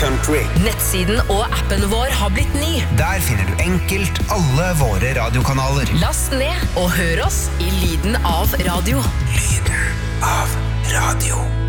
country. Nettsiden og appen vår har blitt ny. Der finner du enkelt alle våre radiokanaler. Last ned og hør oss i lyden av radio. Lyden av radio.